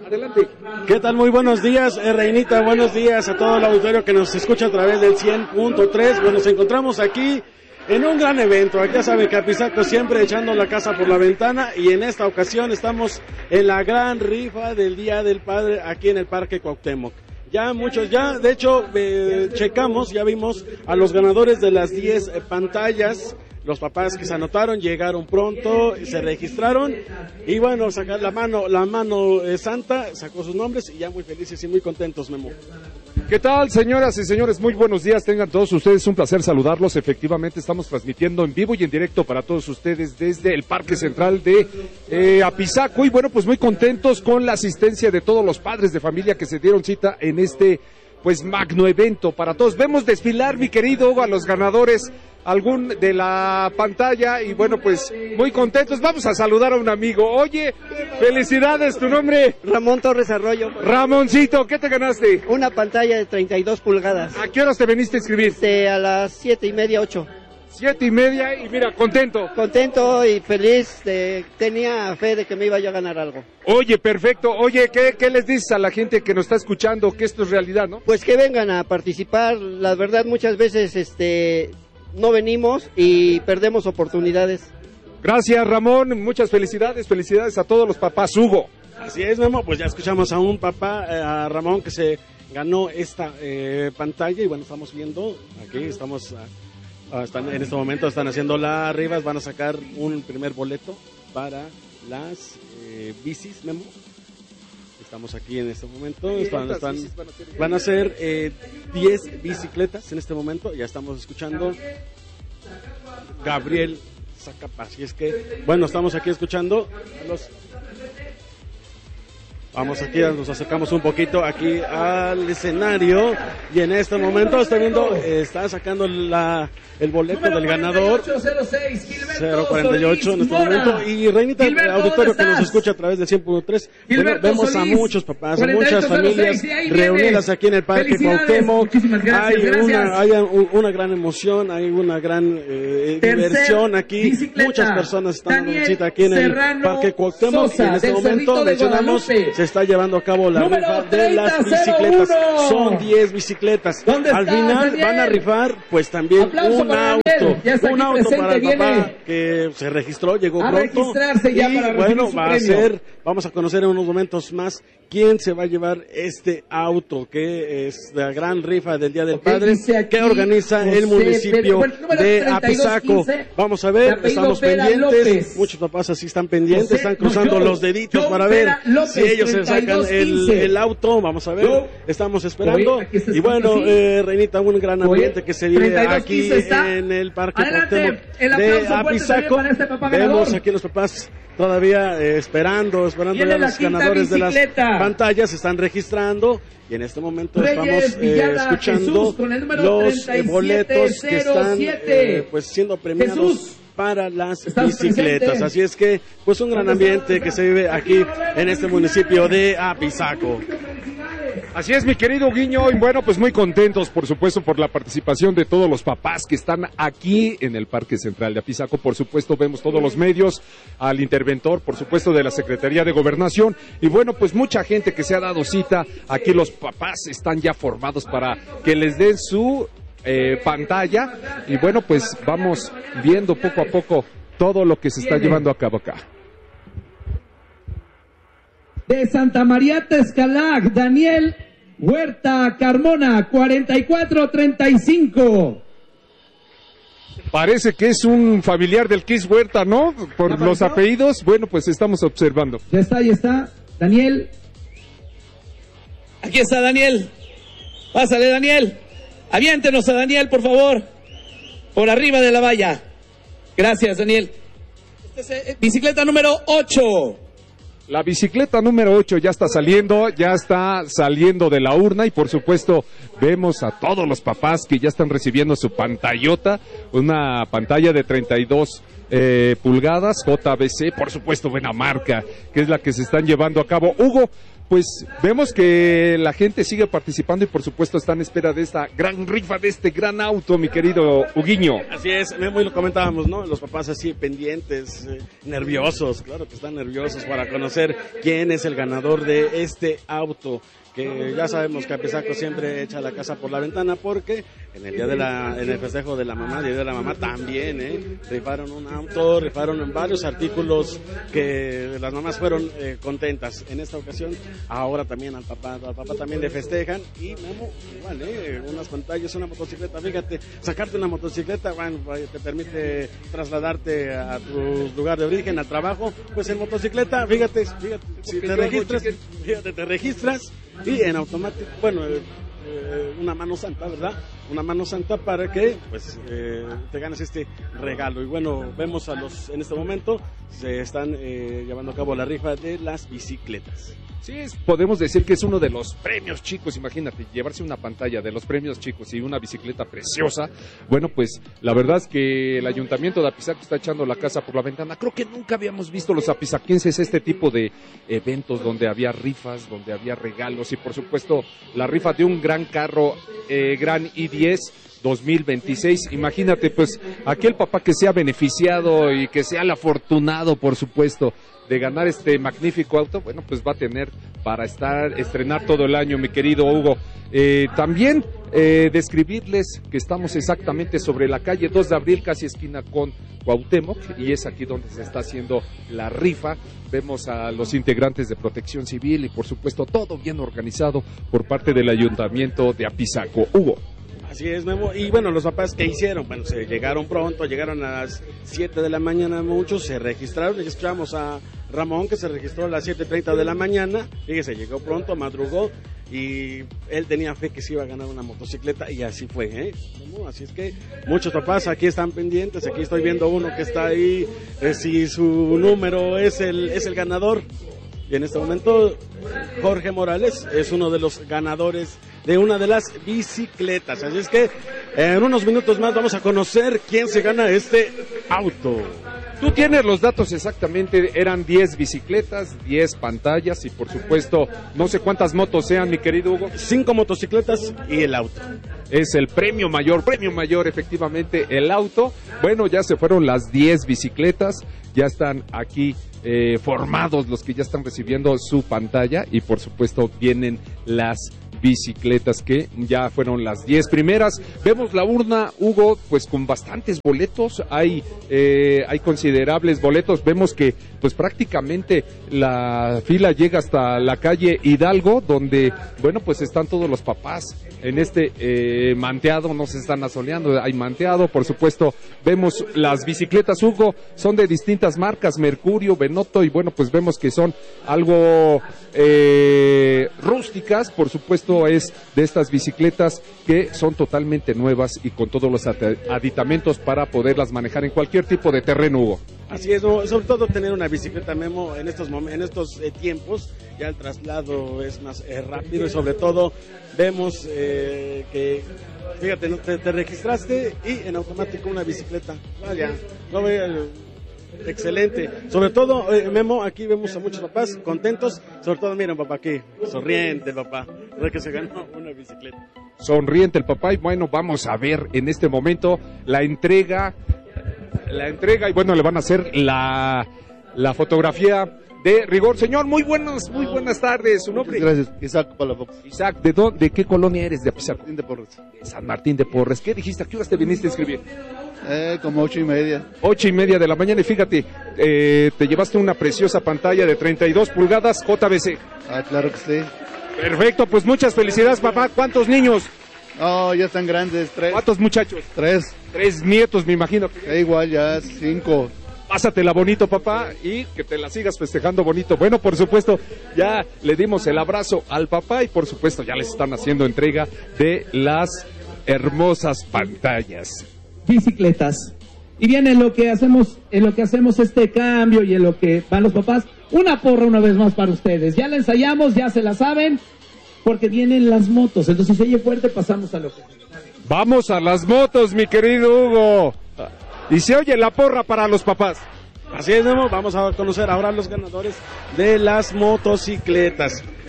Adelante. ¿Qué tal? Muy buenos días, Reinita, buenos días a todo el auditorio que nos escucha a través del 100.3. Pues nos encontramos aquí en un gran evento. Aquí ya sabe que Apizaco siempre echando la casa por la ventana, y en esta ocasión estamos en la gran rifa del Día del Padre aquí en el Parque Cuauhtémoc. Ya muchos, de hecho, checamos, ya vimos a los ganadores de las 10 pantallas. Los papás que se anotaron llegaron pronto, se registraron y bueno, sacar la mano santa, sacó sus nombres y ya muy felices y muy contentos, Memo. ¿Qué tal, señoras y señores? Muy buenos días, tengan todos ustedes, un placer saludarlos. Efectivamente, estamos transmitiendo en vivo y en directo para todos ustedes desde el Parque Central de Apizaco. Y bueno, pues muy contentos con la asistencia de todos los padres de familia que se dieron cita en este, pues, magno evento para todos. Vemos desfilar, mi querido Hugo, a los ganadores algún de la pantalla y bueno, pues muy contentos. Vamos a saludar a un amigo. Oye, felicidades, ¿tu nombre? Ramón Torres Arroyo. Ramoncito, ¿qué te ganaste? Una pantalla de 32 pulgadas. ¿A qué horas te veniste a inscribir? A las 7:30, 8. 7:30 y mira, contento. Contento y feliz, tenía fe de que me iba yo a ganar algo. Oye, perfecto. Oye, ¿qué les dices a la gente que nos está escuchando que esto es realidad, no? Pues que vengan a participar. La verdad, muchas veces no venimos y perdemos oportunidades. Gracias, Ramón, muchas felicidades a todos los papás. Hugo. Así es, Memo, pues ya escuchamos a un papá, a Ramón, que se ganó esta pantalla y bueno, estamos viendo, aquí estamos, en este momento están haciendo las rifas, van a sacar un primer boleto para las bicis, Memo. Estamos aquí en este momento, van a ser 10 bicicletas en este momento, ya estamos escuchando Gabriel Zacapa, así es que, bueno, estamos aquí escuchando a los... Vamos aquí, nos acercamos un poquito aquí al escenario y en este momento está sacando el boleto del ganador 048 en este momento. Y Reinita, el auditorio que nos escucha a través del 100.3, bueno, vemos a muchos papás, a muchas familias reunidas aquí en el Parque Cuauhtémoc. Hay una gran emoción, hay una gran diversión aquí. Muchas personas están dando cita aquí en el Parque Cuauhtémoc y en este momento mencionamos, se está llevando a cabo la rifa de las bicicletas. Son 10 bicicletas. Al final van a rifar pues también un auto para el papá que se registró, llegó pronto y bueno, vamos a conocer en unos momentos más quién se va a llevar este auto, que es la gran rifa del Día del Padre que organiza el municipio de Apizaco. Vamos a ver, estamos pendientes, muchos papás así están pendientes, están cruzando los deditos para ver si ellos se sacan el auto. Vamos a ver, estamos esperando y bueno, Reinita, un gran ambiente que se vive aquí en el Parque Cuauhtémoc de Apizaco. Vemos aquí los papás todavía esperando ya los ganadores de las pantallas, se están registrando y en este momento estamos escuchando los boletos que están pues siendo premiados para las bicicletas. Así es que pues un gran ambiente que se vive aquí en este municipio de Apizaco. Así es, mi querido Guiño, y bueno, pues muy contentos, por supuesto, por la participación de todos los papás que están aquí en el Parque Central de Apizaco. Por supuesto, vemos todos los medios, al interventor, por supuesto, de la Secretaría de Gobernación, y bueno, pues mucha gente que se ha dado cita. Aquí los papás están ya formados para que les den su pantalla, y bueno, pues vamos viendo poco a poco todo lo que se está llevando a cabo acá. De Santa María Texcalac, Daniel Huerta Carmona, 4435. Parece que es un familiar del Kiss Huerta, ¿no? Por los apellidos, bueno, pues estamos observando. Ya está, Daniel. Aquí está Daniel. Pásale, Daniel. Aviéntenos a Daniel, por favor. Por arriba de la valla. Gracias, Daniel. Bicicleta número 8. La bicicleta número 8 ya está saliendo de la urna y por supuesto vemos a todos los papás que ya están recibiendo su pantallota, una pantalla de 32 pulgadas, JBC, por supuesto buena marca, que es la que se están llevando a cabo. Hugo, pues vemos que la gente sigue participando y por supuesto está en espera de esta gran rifa, de este gran auto, mi querido Huguiño. Así es, Memo, y lo comentábamos, ¿no? Los papás así pendientes, nerviosos, claro que están nerviosos para conocer quién es el ganador de este auto. Que ya sabemos que Apizaco siempre echa la casa por la ventana porque en el día en el festejo de la mamá, el día de la mamá también, rifaron un auto, rifaron varios artículos que las mamás fueron contentas. En esta ocasión, ahora también al papá también le festejan y Memo, igual, unas pantallas, una motocicleta, fíjate, sacarte una motocicleta, bueno, te permite trasladarte a tu lugar de origen, al trabajo, pues en motocicleta, fíjate, si te registras, y en automático, bueno, una mano santa, ¿verdad? Una mano santa para que pues te ganes este regalo. Y bueno, vemos en este momento se están llevando a cabo la rifa de las bicicletas. Sí, podemos decir que es uno de los premios chicos, imagínate, llevarse una pantalla de los premios chicos y una bicicleta preciosa. Bueno, pues la verdad es que el Ayuntamiento de Apizaco está echando la casa por la ventana. Creo que nunca habíamos visto los apizaquenses este tipo de eventos donde había rifas, donde había regalos y por supuesto la rifa de un gran carro, gran i10 2026. Imagínate, pues, aquel papá que sea beneficiado y que sea el afortunado, por supuesto, de ganar este magnífico auto, bueno, pues va a tener para estrenar todo el año, mi querido Hugo. También describirles que estamos exactamente sobre la calle 2 de abril, casi esquina con Cuauhtémoc, y es aquí donde se está haciendo la rifa. Vemos a los integrantes de Protección Civil y, por supuesto, todo bien organizado por parte del Ayuntamiento de Apizaco. Hugo. Así es, Memo. Y bueno, los papás, ¿qué hicieron? Bueno, se llegaron pronto, llegaron a las 7 de la mañana, muchos se registraron. Y escuchamos a Ramón, que se registró a las 7:30 de la mañana. Fíjese, llegó pronto, madrugó, y él tenía fe que se iba a ganar una motocicleta, y así fue, ¿eh? Así es que muchos papás aquí están pendientes. Aquí estoy viendo uno que está ahí, si su número es el ganador. Y en este momento, Jorge Morales es uno de los ganadores de una de las bicicletas. Así es que en unos minutos más vamos a conocer quién se gana este auto. Tú tienes los datos exactamente, eran 10 bicicletas, 10 pantallas y por supuesto, no sé cuántas motos sean, mi querido Hugo. 5 motocicletas y el auto. Es el premio mayor, efectivamente, el auto. Bueno, ya se fueron las 10 bicicletas, ya están aquí formados los que ya están recibiendo su pantalla y por supuesto vienen las bicicletas que ya fueron las 10 primeras. Vemos la urna, Hugo, pues con bastantes boletos, hay considerables boletos. Vemos que pues prácticamente la fila llega hasta la calle Hidalgo, donde, bueno, pues están todos los papás en este manteado, no se están asoleando, hay manteado, por supuesto. Vemos las bicicletas, Hugo, son de distintas marcas, Mercurio, Benotto, y bueno, pues vemos que son algo rústicas, por supuesto. Es de estas bicicletas que son totalmente nuevas y con todos los aditamentos para poderlas manejar en cualquier tipo de terreno, Hugo. Así es, sobre todo tener una bicicleta, Memo, en estos tiempos, ya el traslado es más rápido y sobre todo vemos que, fíjate, te registraste y en automático una bicicleta. Vaya, no veo. Excelente, sobre todo Memo, aquí vemos a muchos papás contentos, sobre todo miren papá aquí, sonriente el papá, de que se ganó una bicicleta. Sonriente el papá y bueno, vamos a ver en este momento la entrega y bueno, le van a hacer la fotografía de rigor. Señor, muy buenas tardes, ¿su nombre? Gracias, Isaac Palafox. Isaac, ¿de qué colonia eres de Apizaco? Martín de Porres. San Martín de Porres. ¿Qué dijiste? ¿A qué horas te viniste a inscribir? Como 8:30. 8:30 de la mañana y fíjate, te llevaste una preciosa pantalla de 32 pulgadas JBC. Claro que sí. Perfecto, pues muchas felicidades, papá. ¿Cuántos niños? No, ya están grandes, 3. ¿Cuántos muchachos? 3. 3 nietos, me imagino. Igual ya 5. Pásatela bonito, papá, y que te la sigas festejando bonito. Bueno, por supuesto, ya le dimos el abrazo al papá y por supuesto ya les están haciendo entrega de las hermosas pantallas. Bicicletas. Y bien, en lo que hacemos este cambio y en lo que van los papás, una porra una vez más para ustedes. Ya la ensayamos, ya se la saben, porque vienen las motos. Entonces, si se oye fuerte, pasamos a lo que... Vamos a las motos, mi querido Hugo. Y se oye la porra para los papás. Así es, Memo. Vamos a conocer ahora los ganadores de las motocicletas.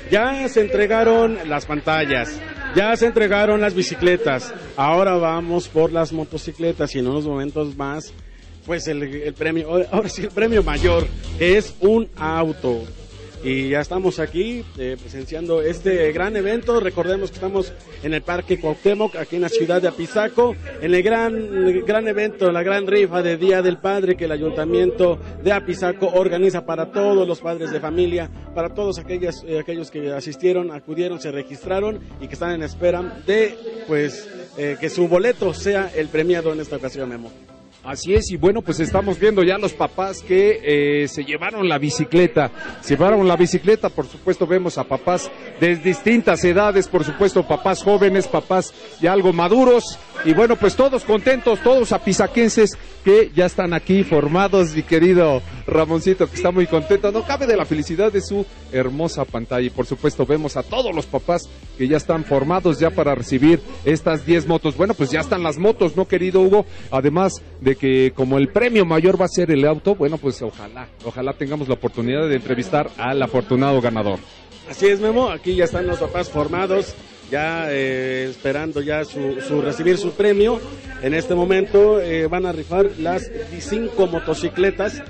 Ya se entregaron las pantallas, ya se entregaron las bicicletas, ahora vamos por las motocicletas y en unos momentos más, pues el premio, ahora sí el premio mayor, que es un auto. Y ya estamos aquí presenciando este gran evento. Recordemos que estamos en el Parque Cuauhtémoc, aquí en la ciudad de Apizaco, en el gran evento, la gran rifa de Día del Padre que el Ayuntamiento de Apizaco organiza para todos los padres de familia, para todos aquellos que asistieron, acudieron, se registraron y que están en espera de que su boleto sea el premiado en esta ocasión, Memo. Así es, y bueno, pues estamos viendo ya los papás que se llevaron la bicicleta. Por supuesto vemos a papás de distintas edades, por supuesto papás jóvenes, papás ya algo maduros, y bueno, pues todos contentos, todos apizaquenses que ya están aquí formados, mi querido Ramoncito, que está muy contento, no cabe de la felicidad de su hermosa pantalla, y por supuesto vemos a todos los papás que ya están formados ya para recibir estas 10 motos. Bueno, pues ya están las motos, ¿no, querido Hugo? Además de que como el premio mayor va a ser el auto, bueno, pues ojalá tengamos la oportunidad de entrevistar al afortunado ganador. Así es, Memo, aquí ya están los papás formados, ya esperando ya recibir su premio. En este momento van a rifar las 5 motocicletas,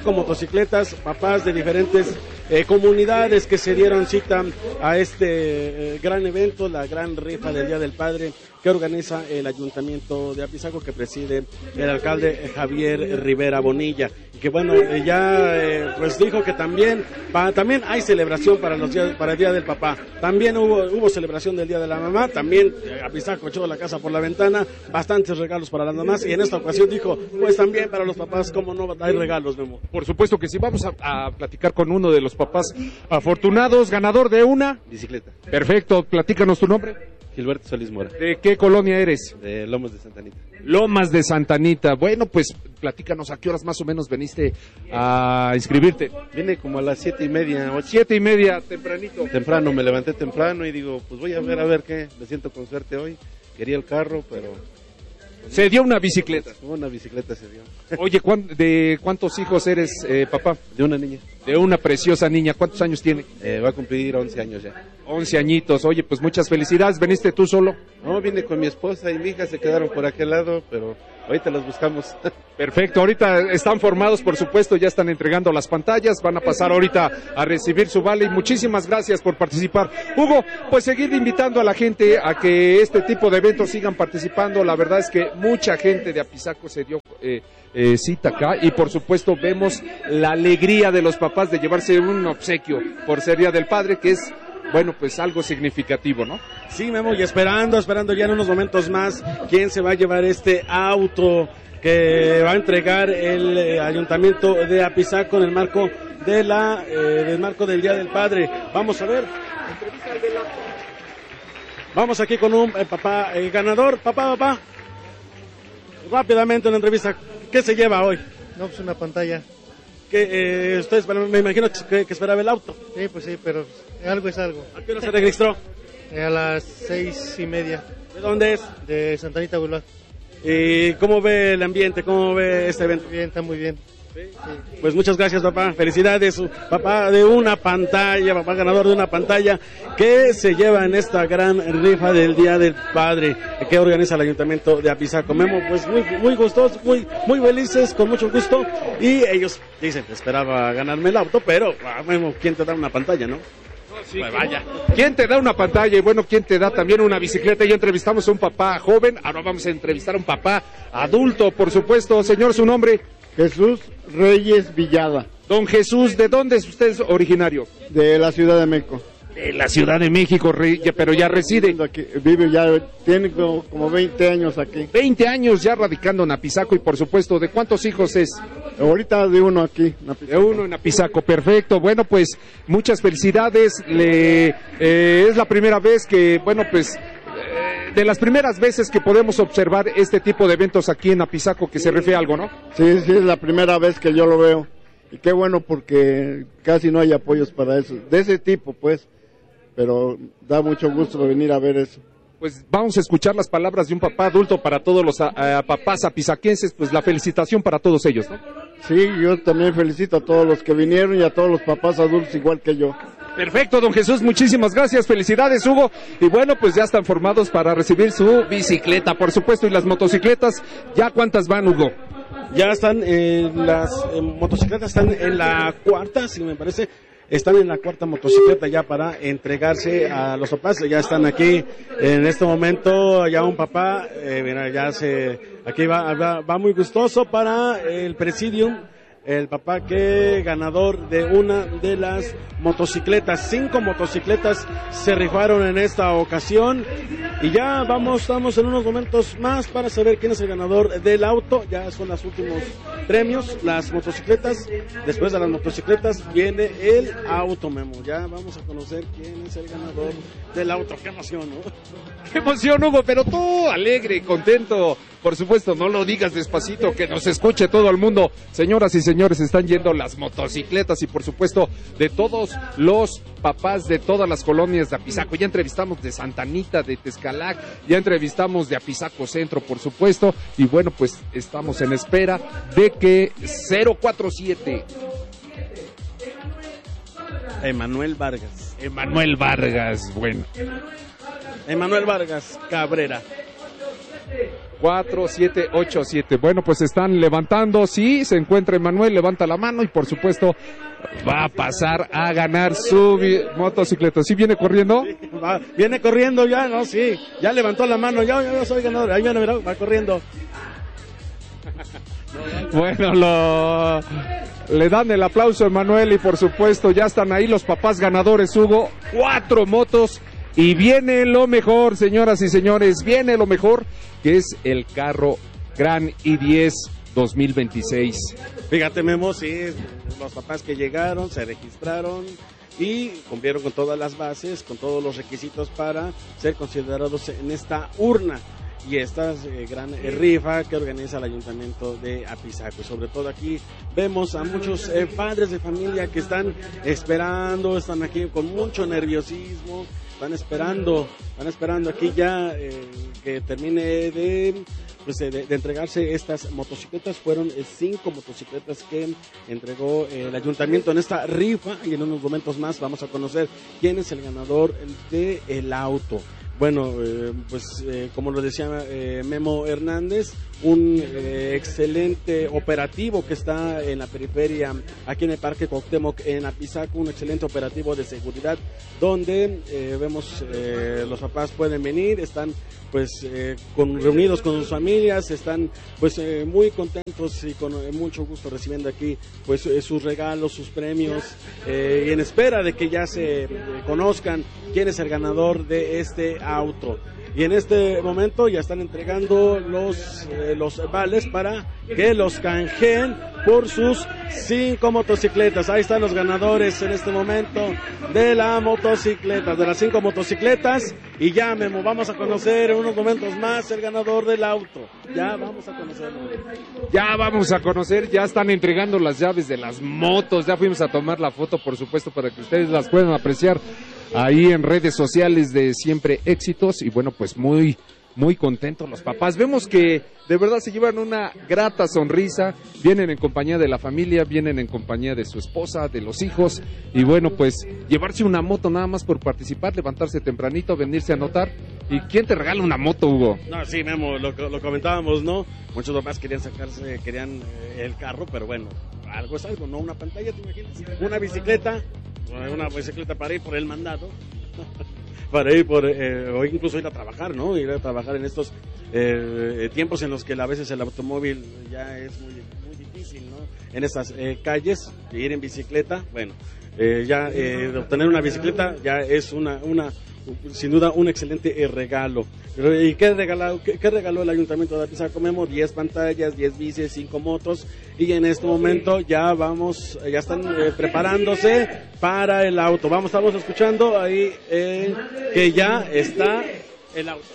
papás de diferentes comunidades que se dieron cita a este gran evento, la gran rifa del Día del Padre que organiza el Ayuntamiento de Apizaco, que preside el alcalde Javier Rivera Bonilla, y que bueno, pues dijo que también hay celebración para el Día del Papá, también hubo celebración del Día de la Mamá, también Apizaco echó la casa por la ventana, bastantes regalos para las mamás, y en esta ocasión dijo, pues también para los papás, cómo no hay regalos, Memo. Por supuesto que sí, vamos a platicar con uno de los papás afortunados, ganador de una bicicleta. Perfecto, platícanos tu nombre. Gilberto Solís Mora. ¿De qué colonia eres? De Lomas de Santa Anita. Lomas de Santa Anita. Bueno, pues platícanos, ¿a qué horas más o menos veniste a inscribirte? Vine como a las 7:30, 8. 7:30, tempranito. Temprano, me levanté temprano y digo, pues voy a ver qué, me siento con suerte hoy. Quería el carro, pero... Se dio una bicicleta. Una bicicleta se dio. Oye, ¿de cuántos hijos eres, papá? De una niña. De una preciosa niña. ¿Cuántos años tiene? Va a cumplir 11 años ya. 11 añitos. Oye, pues muchas felicidades. ¿Veniste tú solo? No, vine con mi esposa y mi hija, se quedaron por aquel lado, pero ahorita los buscamos. Perfecto, ahorita están formados, por supuesto, ya están entregando las pantallas, van a pasar ahorita a recibir su vale, y muchísimas gracias por participar. Hugo, pues seguir invitando a la gente a que este tipo de eventos sigan participando. La verdad es que mucha gente de Apizaco se dio cita acá, y por supuesto vemos la alegría de los papás de llevarse un obsequio por ser Día del Padre, que es, bueno, pues algo significativo, ¿no? Sí, Memo, y esperando ya en unos momentos más quién se va a llevar este auto que va a entregar el Ayuntamiento de Apizaco en el marco del Día del Padre. Vamos a ver. Vamos aquí con un papá ganador. Papá. Rápidamente una entrevista. ¿Qué se lleva hoy? No, pues una pantalla. Ustedes, me imagino que esperaba el auto. Sí, pues sí, pero algo es algo. ¿A qué hora se registró? A las 6:30. ¿De dónde es? De Santa Anita Boulevard. ¿Y cómo ve el ambiente? ¿Cómo ve este evento? Bien, está muy bien. Sí. Pues muchas gracias, papá. Felicidades, papá de una pantalla, papá ganador de una pantalla que se lleva en esta gran rifa del Día del Padre que organiza el Ayuntamiento de Apizaco. Memo, pues muy gustosos, muy felices, con mucho gusto. Y ellos dicen, esperaba ganarme el auto, pero Memo, ¿quién te da una pantalla, no? Sí, pues vaya. ¿Quién te da una pantalla? Y bueno, ¿quién te da también una bicicleta? Ya entrevistamos a un papá joven, ahora vamos a entrevistar a un papá adulto, por supuesto. Señor, ¿su nombre? Jesús Reyes Villada. Don Jesús, ¿de dónde es usted originario? De la Ciudad de México. De la Ciudad de México, pero ya reside. Aquí, vive ya, tiene como 20 años aquí. 20 años ya radicando en Apizaco, y por supuesto, ¿de cuántos hijos es? Ahorita de uno aquí. De uno en Apizaco, perfecto. Bueno, pues muchas felicidades. Es la primera vez que, bueno, pues... de las primeras veces que podemos observar este tipo de eventos aquí en Apizaco, que se refiere a algo, ¿no? Sí, es la primera vez que yo lo veo. Y qué bueno, porque casi no hay apoyos para eso, de ese tipo, pues. Pero da mucho gusto venir a ver eso. Pues vamos a escuchar las palabras de un papá adulto para todos los papás apizaquenses, pues la felicitación para todos ellos, ¿no? Sí, yo también felicito a todos los que vinieron y a todos los papás adultos igual que yo. Perfecto, don Jesús, muchísimas gracias, felicidades, Hugo. Y bueno, pues ya están formados para recibir su bicicleta, por supuesto, y las motocicletas, ¿ya cuántas van, Hugo? Ya están, las motocicletas están en la cuarta, si me parece. Están en la cuarta motocicleta ya para entregarse a los papás. Ya están aquí en este momento. Ya un papá, mira, aquí va muy gustoso para el Presidium. El papá que ganador de una de las motocicletas. 5 motocicletas se rifaron en esta ocasión. Y ya estamos en unos momentos más para saber quién es el ganador del auto. Ya son los últimos premios, las motocicletas. Después de las motocicletas viene el auto, Memo. Ya vamos a conocer quién es el ganador del auto. Qué emoción, ¿no? Qué emoción, Hugo, pero tú alegre, contento. Por supuesto, no lo digas despacito, que nos escuche todo el mundo. Señoras y señores, están yendo las motocicletas y por supuesto de todos los papás de todas las colonias de Apizaco. Ya entrevistamos de Santa Anita, de Tezcalac, ya entrevistamos de Apizaco Centro, por supuesto. Y bueno, pues estamos en espera de que 047... Emanuel Vargas, bueno. Emanuel Vargas Cabrera. 4787. Bueno, pues están levantando. Sí, se encuentra Emanuel, levanta la mano y por supuesto va a pasar a ganar su motocicleta. ¿Sí viene corriendo? Sí, viene corriendo ya, ¿no? Sí, ya levantó la mano, ya soy ganador. Ahí viene, va corriendo. Bueno, le dan el aplauso a Emanuel y por supuesto ya están ahí los papás ganadores, Hugo. 4 motos. Y viene lo mejor, señoras y señores, viene lo mejor, que es el carro Gran i10 2026. Fíjate, Memo, sí, los papás que llegaron, se registraron y cumplieron con todas las bases, con todos los requisitos para ser considerados en esta urna. Y esta gran rifa que organiza el Ayuntamiento de Apizaco. Sobre todo aquí vemos a muchos padres de familia que están esperando, están aquí con mucho nerviosismo. Van esperando aquí ya que termine de entregarse estas motocicletas. Fueron 5 motocicletas que entregó el ayuntamiento en esta rifa y en unos momentos más vamos a conocer quién es el ganador del auto. Bueno, como lo decía Memo Hernández, un excelente operativo que está en la periferia, aquí en el Parque Cuauhtémoc, en Apizaco, un excelente operativo de seguridad, donde vemos los papás pueden venir, están reunidos con sus familias, están muy contentos y con mucho gusto recibiendo aquí sus regalos, sus premios, y en espera de que ya se conozcan quién es el ganador de este auto. Y en este momento ya están entregando los vales para que los canjeen por sus 5 motocicletas. Ahí están los ganadores en este momento de la motocicleta, de las 5 motocicletas. Y ya, Memo, vamos a conocer en unos momentos más el ganador del auto. Ya vamos a conocerlo. Ya vamos a conocer, ya están entregando las llaves de las motos. Ya fuimos a tomar la foto, por supuesto, para que ustedes las puedan apreciar ahí en redes sociales de Siempre Éxitos. Y bueno, pues muy contentos los papás. Vemos que de verdad se llevan una grata sonrisa, vienen en compañía de la familia, vienen en compañía de su esposa, de los hijos, y bueno, pues llevarse una moto nada más por participar, levantarse tempranito, venirse a anotar. ¿Y quién te regala una moto, Hugo? No, sí, Memo, lo comentábamos, ¿no? Muchos papás querían el carro, pero bueno, algo es algo, ¿no? Una pantalla, ¿te imaginas? Una bicicleta para ir por el mandado. Para ir o incluso ir a trabajar, ¿no? Ir a trabajar en estos tiempos en los que a veces el automóvil ya es muy difícil, ¿no? En estas calles, ir en bicicleta, bueno, obtener una bicicleta ya es sin duda un excelente regalo. ¿Y qué regaló el Ayuntamiento de Apizaco, Memo? 10 pantallas, 10 bicis, 5 motos, y en este momento ya están preparándose para el auto. Estamos escuchando ahí que ya está el auto.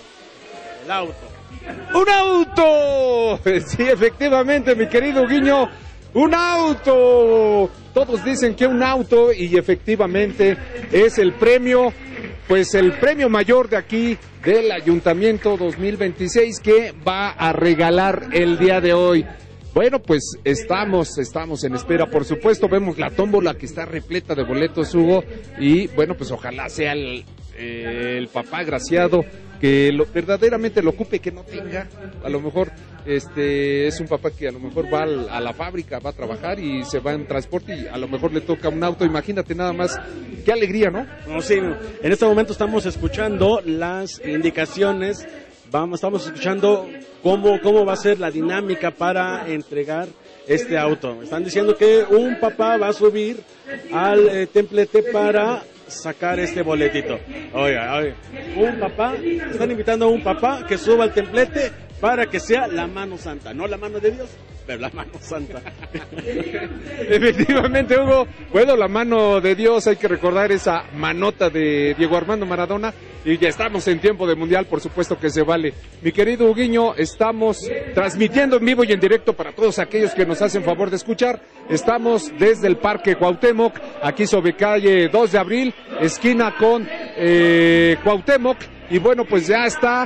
¡Un auto! Sí, efectivamente, mi querido Guiño, ¡un auto! Todos dicen que un auto, y efectivamente es el premio, el premio mayor de aquí del Ayuntamiento 2026 que va a regalar el día de hoy. Bueno, pues estamos en espera, por supuesto, vemos la tómbola que está repleta de boletos, Hugo, y bueno, pues ojalá sea el papá agraciado que verdaderamente lo ocupe, que no tenga, a lo mejor es un papá que a lo mejor va a la fábrica, va a trabajar y se va en transporte y a lo mejor le toca un auto, imagínate nada más, qué alegría, ¿no? No, sí, en este momento estamos escuchando las indicaciones, estamos escuchando cómo va a ser la dinámica para entregar este auto. Están diciendo que un papá va a subir al templete para sacar este boletito. Oiga, un papá, están invitando a un papá que suba al templete para que sea la mano santa, no la mano de Dios, pero la mano santa. Efectivamente, Hugo, bueno, la mano de Dios, hay que recordar esa manota de Diego Armando Maradona, y ya estamos en tiempo de mundial, por supuesto que se vale. Mi querido Huguiño, estamos transmitiendo en vivo y en directo para todos aquellos que nos hacen favor de escuchar. Estamos desde el Parque Cuauhtémoc, aquí sobre calle 2 de abril, esquina con Cuauhtémoc, y bueno, pues ya está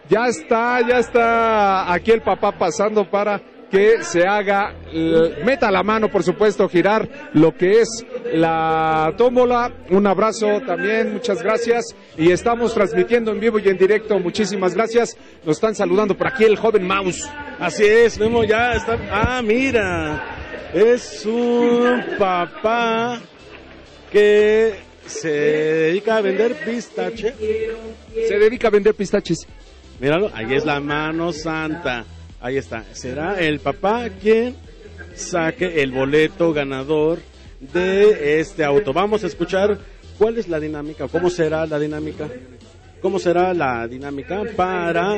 aquí el papá pasando para que se haga, meta la mano, por supuesto, girar lo que es la tómbola. Un abrazo también, muchas gracias, y estamos transmitiendo en vivo y en directo, muchísimas gracias. Nos están saludando por aquí el joven Mouse. Así es, Memo, ya está, mira, es un papá que se dedica a vender pistache. Se dedica a vender pistaches. Míralo, ahí es la mano santa. Ahí está. Será el papá quien saque el boleto ganador de este auto. Vamos a escuchar cuál es la dinámica, cómo será la dinámica. ¿Cómo será la dinámica para...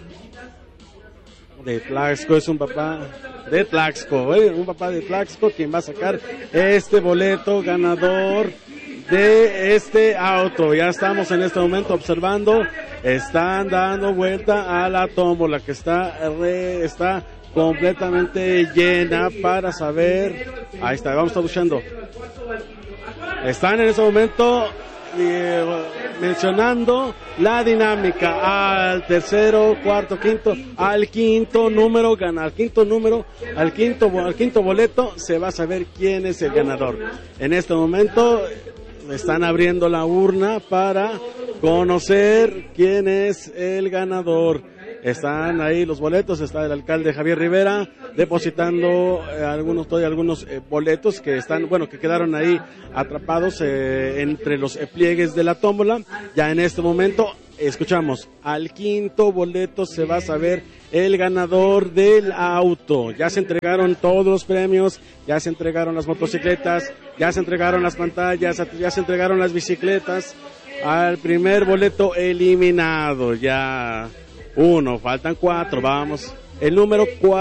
de Tlaxco, es un papá de Tlaxco, un papá de Tlaxco quien va a sacar este boleto ganador de este auto. Ya estamos en este momento observando, están dando vuelta a la tómbola que está completamente llena para saber. Ahí está, vamos a estar luchando. Están en este momento mencionando la dinámica al tercero, cuarto, quinto, al quinto número gana, al quinto boleto se va a saber quién es el ganador. En este momento están abriendo la urna para conocer quién es el ganador. Están ahí los boletos, está el alcalde Javier Rivera depositando algunos boletos que que quedaron ahí atrapados entre los pliegues de la tómbola. Ya en este momento escuchamos, al quinto boleto se va a saber el ganador del auto. Ya se entregaron todos los premios, ya se entregaron las motocicletas, ya se entregaron las pantallas, ya se entregaron las bicicletas. Al primer boleto eliminado, ya faltan 4, vamos. El número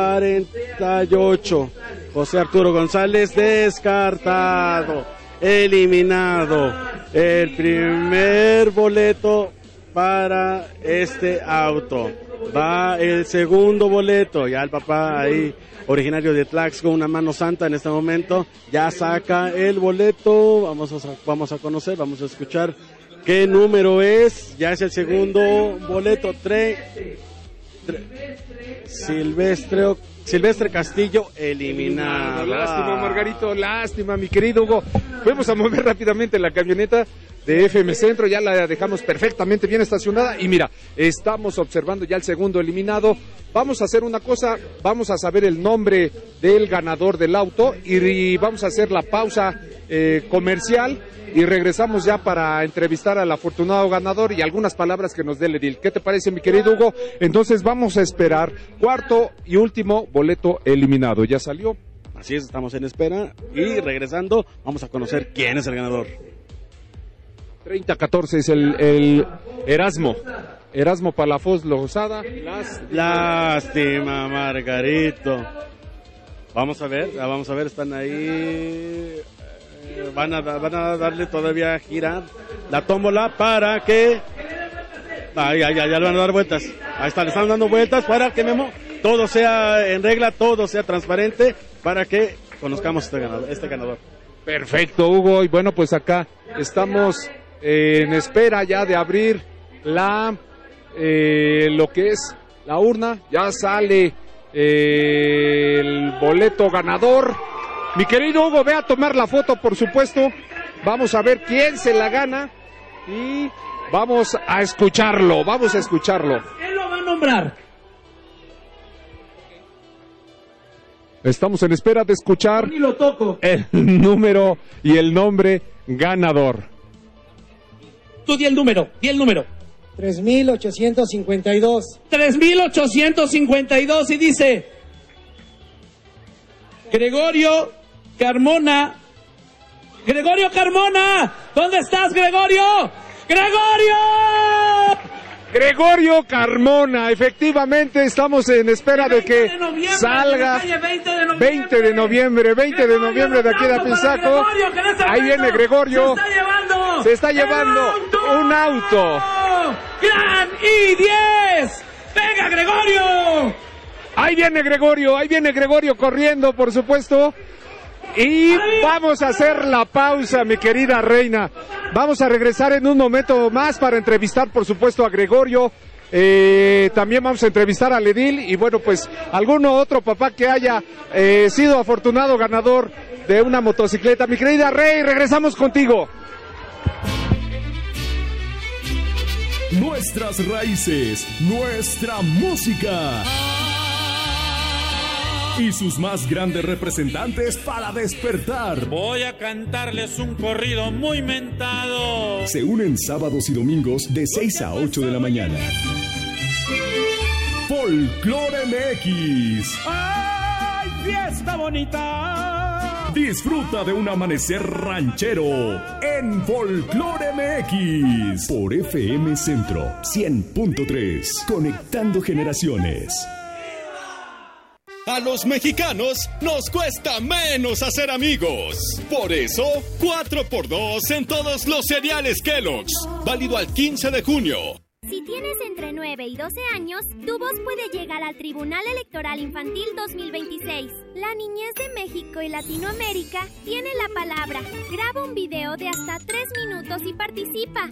48, José Arturo González, descartado, eliminado. El primer boleto para este auto. Va el segundo boleto, ya el papá ahí, originario de Tlaxco, una mano santa en este momento, ya saca el boleto. Vamos a conocer, vamos a escuchar qué número es. Ya es el segundo boleto, Silvestre Castillo, eliminado. Lástima, Margarito, lástima, mi querido Hugo. Vamos a mover rápidamente la camioneta de FM Centro, ya la dejamos perfectamente bien estacionada, y mira, estamos observando ya el segundo eliminado. Vamos a hacer una cosa, vamos a saber el nombre del ganador del auto y vamos a hacer la pausa comercial y regresamos ya para entrevistar al afortunado ganador y algunas palabras que nos dé el edil. ¿Qué te parece, mi querido Hugo? Entonces vamos a esperar cuarto y último boleto eliminado. ¿Ya salió? Así es, estamos en espera y regresando vamos a conocer quién es el ganador. 30-14 es el Erasmo Palafox Lozada. Lástima, Margarito. Vamos a ver, están ahí. Van a darle todavía a girar la tómbola para que... ya le van a dar vueltas. Ahí está, le están dando vueltas para que, Memo, todo sea en regla, todo sea transparente, para que conozcamos este ganador. Perfecto, Hugo. Y bueno, pues acá estamos en espera ya de abrir lo que es la urna. Ya sale el boleto ganador. Mi querido Hugo, ve a tomar la foto, por supuesto. Vamos a ver quién se la gana y vamos a escucharlo. ¿Quién lo va a nombrar? Estamos en espera de escuchar Ni lo toco. el número y el nombre ganador. Tú di el número. 3,852. 3,852 y dice Gregorio Carmona. ¿Dónde estás, Gregorio? Gregorio Carmona, efectivamente estamos en espera de que salga. 20 de noviembre de aquí de Apizaco. Ahí viene Gregorio. Se está llevando un auto. ¡Gran I-10! ¡Venga, Gregorio! Ahí viene Gregorio corriendo, por supuesto. Y vamos a hacer la pausa, mi querida reina. Vamos a regresar en un momento más para entrevistar, por supuesto, a Gregorio. También vamos a entrevistar al edil y bueno, pues alguno otro papá que haya sido afortunado ganador de una motocicleta. Mi querida Rey, regresamos contigo. Nuestras raíces, nuestra música y sus más grandes representantes para despertar. Voy a cantarles un corrido muy mentado. Se unen sábados y domingos de 6 a 8 de la mañana. Folclore MX. ¡Ay, fiesta bonita! Disfruta de un amanecer ranchero en Folclore MX por FM Centro 100.3, conectando generaciones. A los mexicanos nos cuesta menos hacer amigos. Por eso, 4x2 en todos los cereales Kellogg's. Válido al 15 de junio. Si tienes entre 9 y 12 años, tu voz puede llegar al Tribunal Electoral Infantil 2026. La niñez de México y Latinoamérica tiene la palabra. Graba un video de hasta 3 minutos y participa.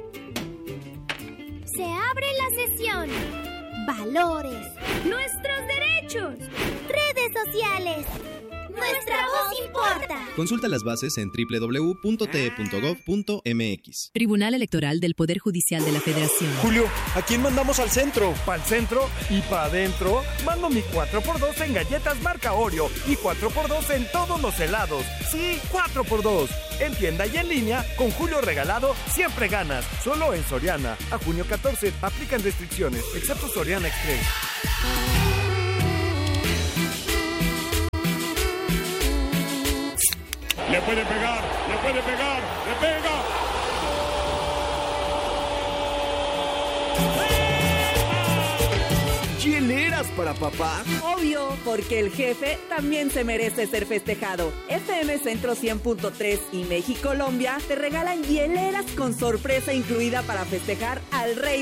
Se abre la sesión. Valores. Nuestros derechos. Redes sociales. Nuestra voz importa. Consulta las bases en www.te.gov.mx. Tribunal Electoral del Poder Judicial de la Federación. Julio, ¿a quién mandamos al centro? ¿Para el centro y para adentro? Mando mi 4x2 en galletas marca Oreo y 4x2 en todos los helados. Sí, 4x2. En tienda y en línea, con Julio regalado, siempre ganas. Solo en Soriana. A junio 14, aplican restricciones, excepto Soriana Express. Le puede pegar, le pega. ¿Hieleras para papá? Obvio, porque el jefe también se merece ser festejado. FM Centro 100.3 y México Colombia te regalan hieleras con sorpresa incluida para festejar al rey